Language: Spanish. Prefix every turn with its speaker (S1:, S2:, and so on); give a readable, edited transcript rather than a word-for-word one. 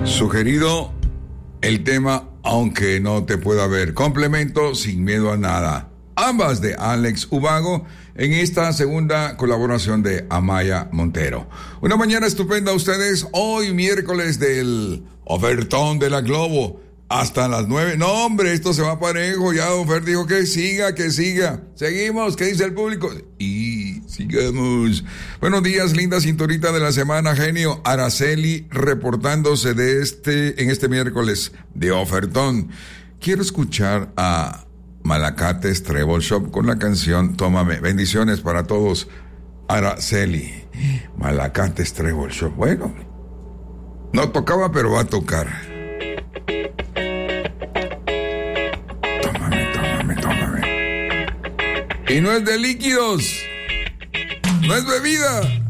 S1: Sugerido el tema Aunque no te pueda ver. Complemento Sin miedo a nada. Ambas de Alex Ubago en esta segunda colaboración de Amaya Montero. Una mañana estupenda a ustedes. Hoy miércoles del ofertón de la Globo. Hasta las 9. No, hombre, esto se va parejo. Ya don Fer dijo que siga, que siga. Seguimos, ¿qué dice el público? Y sigamos. Buenos días, linda cinturita de la semana, genio. Araceli reportándose en este miércoles de ofertón. Quiero escuchar a Malacates Treble Shop con la canción Tómame. Bendiciones para todos. Araceli. Malacates Treble Shop. Bueno, no tocaba, pero va a tocar. Y no es de líquidos, no es bebida.